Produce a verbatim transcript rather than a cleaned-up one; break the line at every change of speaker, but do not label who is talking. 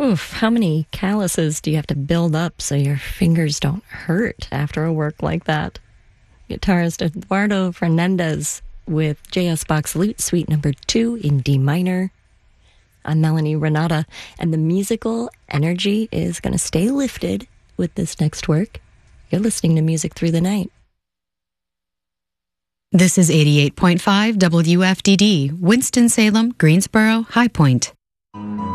Oof, how many calluses do you have to build up so your fingers don't hurt after a work like that? Guitarist Eduardo Fernandez with J S Bach's Lute Suite number two in D minor. I'm Melanie Renata, and the musical energy is going to stay lifted with this next work. You're listening to Music Through the Night.
This is eighty-eight point five W F D D, Winston-Salem, Greensboro, High Point.